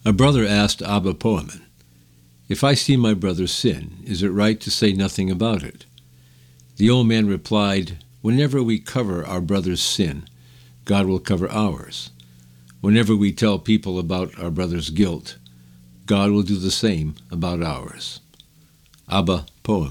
A brother asked Abba Poemen, "If I see my brother sin, is it right to say nothing about it?" The old man replied, "Whenever we cover our brother's sin, God will cover ours. Whenever we tell people about our brother's guilt, God will do the same about ours." Abba Poem.